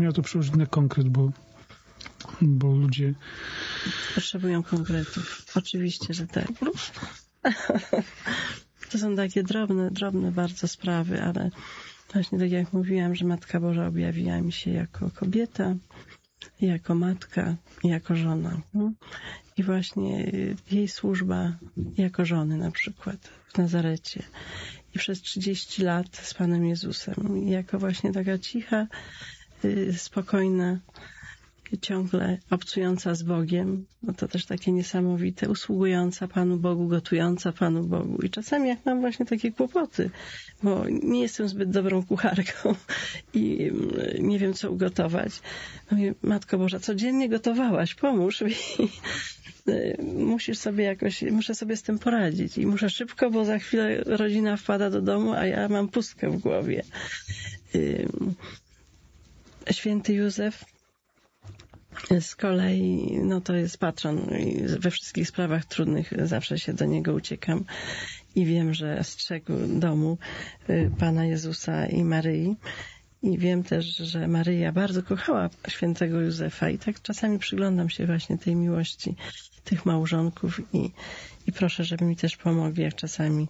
miał to przełożyć na konkret, bo ludzie potrzebują konkretów. Oczywiście, że tak. To są takie drobne bardzo sprawy, ale właśnie tak jak mówiłam, że Matka Boża objawiła mi się jako kobieta, jako matka, jako żona. I właśnie jej służba jako żony na przykład w Nazarecie. I przez 30 lat z Panem Jezusem. I jako właśnie taka cicha, spokojna, ciągle obcująca z Bogiem, bo to też takie niesamowite, usługująca Panu Bogu, gotująca Panu Bogu. I czasami jak mam właśnie takie kłopoty, bo nie jestem zbyt dobrą kucharką i nie wiem, co ugotować. Mówię, Matko Boża, codziennie gotowałaś, pomóż mi. Muszę sobie z tym poradzić i muszę szybko, bo za chwilę rodzina wpada do domu, a ja mam pustkę w głowie. Święty Józef z kolei, no to jest patron i we wszystkich sprawach trudnych zawsze się do niego uciekam i wiem, że strzegł domu Pana Jezusa i Maryi. I wiem też, że Maryja bardzo kochała świętego Józefa i tak czasami przyglądam się właśnie tej miłości tych małżonków i proszę, żeby mi też pomogli, jak czasami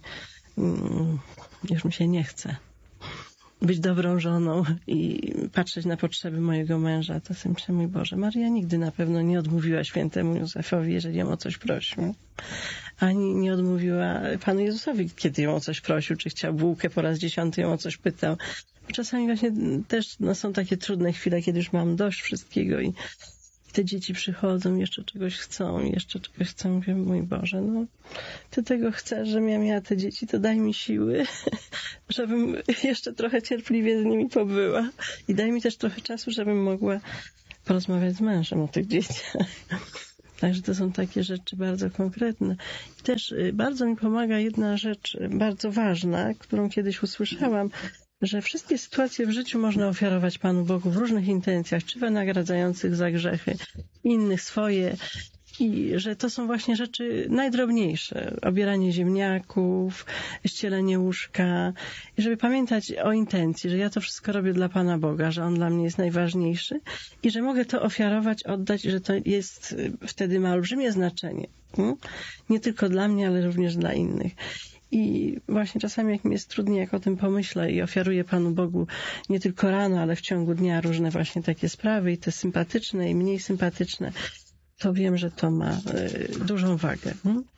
już mi się nie chce być dobrą żoną i patrzeć na potrzeby mojego męża. To sobie myślę, mój Boże, Maryja nigdy na pewno nie odmówiła świętemu Józefowi, jeżeli ją o coś prosił. Ani nie odmówiła Panu Jezusowi, kiedy ją o coś prosił, czy chciał bułkę, po raz 10 ją o coś pytał. Czasami właśnie też są takie trudne chwile, kiedy już mam dość wszystkiego i te dzieci przychodzą, jeszcze czegoś chcą. Mówię, mój Boże, no Ty tego chcesz, żebym ja miała te dzieci, to daj mi siły, żebym jeszcze trochę cierpliwie z nimi pobyła. I daj mi też trochę czasu, żebym mogła porozmawiać z mężem o tych dzieciach. Także to są takie rzeczy bardzo konkretne. I też bardzo mi pomaga jedna rzecz bardzo ważna, którą kiedyś usłyszałam, że wszystkie sytuacje w życiu można ofiarować Panu Bogu w różnych intencjach, czy wynagradzających za grzechy, innych swoje. I że to są właśnie rzeczy najdrobniejsze. Obieranie ziemniaków, ścielenie łóżka. I żeby pamiętać o intencji, że ja to wszystko robię dla Pana Boga, że On dla mnie jest najważniejszy i że mogę to ofiarować, oddać, że to jest, wtedy ma olbrzymie znaczenie. Nie tylko dla mnie, ale również dla innych. I właśnie czasami jak mi jest trudniej, jak o tym pomyślę i ofiaruję Panu Bogu nie tylko rano, ale w ciągu dnia różne właśnie takie sprawy i te sympatyczne i mniej sympatyczne, to wiem, że to ma dużą wagę.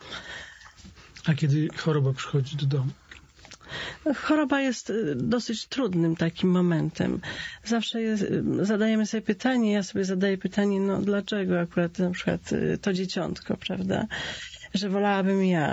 A kiedy choroba przychodzi do domu? Choroba jest dosyć trudnym takim momentem. Zawsze zadajemy sobie pytanie, ja sobie zadaję pytanie, no dlaczego akurat na przykład to dzieciątko, prawda? Że wolałabym ja,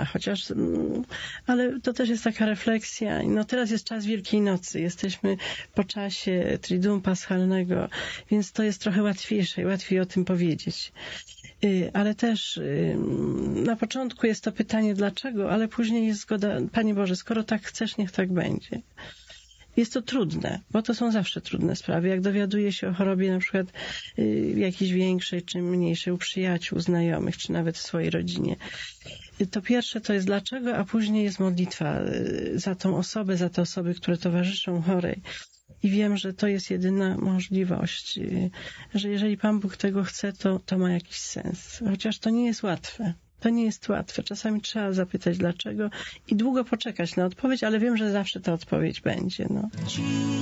ale to też jest taka refleksja. No teraz jest czas Wielkiej Nocy, jesteśmy po czasie Triduum Paschalnego, więc to jest trochę łatwiejsze i łatwiej o tym powiedzieć. Ale też na początku jest to pytanie dlaczego, ale później jest zgoda, Panie Boże, skoro tak chcesz, niech tak będzie. Jest to trudne, bo to są zawsze trudne sprawy. Jak dowiaduję się o chorobie na przykład jakiejś większej czy mniejszej u przyjaciół, znajomych, czy nawet w swojej rodzinie, to pierwsze to jest dlaczego, a później jest modlitwa za tą osobę, za te osoby, które towarzyszą chorej. I wiem, że to jest jedyna możliwość, że jeżeli Pan Bóg tego chce, to ma jakiś sens. Chociaż to nie jest łatwe. To nie jest łatwe. Czasami trzeba zapytać dlaczego i długo poczekać na odpowiedź, ale wiem, że zawsze ta odpowiedź będzie. No.